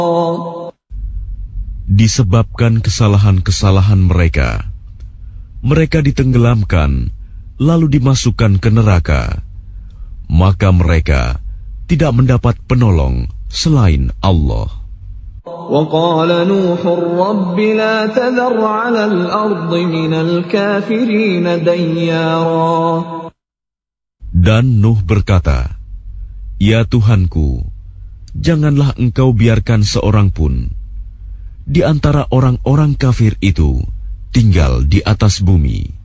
Disebabkan kesalahan-kesalahan mereka, mereka ditenggelamkan lalu dimasukkan ke neraka. Maka mereka tidak mendapat penolong selain Allah. وَقَالَ نُوحٌ رَبِّ لَا تَذَرْ عَلَى الْأَرْضِ مِنَ الْكَافِرِينَ دَيَّارًا. Dan Nuh berkata, "Ya Tuhanku, janganlah engkau biarkan seorang pun di antara orang-orang kafir itu tinggal di atas bumi."